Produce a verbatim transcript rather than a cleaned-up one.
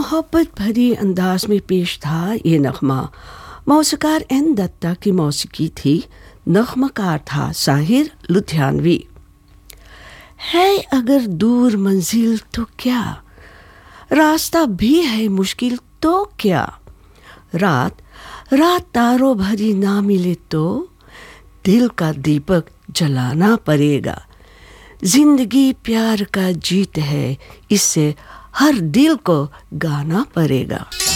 मोहब्बत भरी अंदाज में पेश था ये नगमा। मौसीकार एन दत्ता की मौसीकी थी, नगमाकार था साहिर लुधियानवी। है अगर दूर मंजिल तो क्या, रास्ता भी है मुश्किल तो क्या, रात रात तारों भरी ना मिले तो दिल का दीपक जलाना पड़ेगा। जिंदगी प्यार का जीत है, इससे हर दिल को गाना पड़ेगा।